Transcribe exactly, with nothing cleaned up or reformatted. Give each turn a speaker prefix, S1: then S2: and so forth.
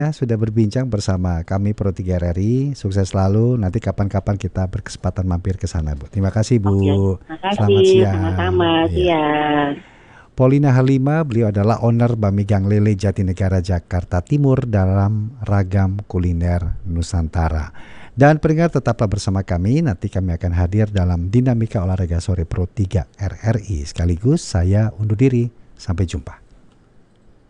S1: Ya, sudah berbincang bersama kami Pro tiga R R I. Sukses selalu. Nanti kapan-kapan kita berkesempatan mampir ke sana, Bu. Terima kasih,
S2: Oke,
S1: Bu. Selamat
S2: makasih.
S1: siang.
S2: Sama-sama.
S1: Iya.
S2: Siang.
S1: Paulina Halima, beliau adalah owner Bami Gang Lele Jatinegara, Jakarta Timur dalam ragam kuliner Nusantara. Dan pendengar tetaplah bersama kami, nanti kami akan hadir dalam Dinamika Olahraga Sore Pro tiga R R I. Sekaligus saya undur diri, sampai jumpa.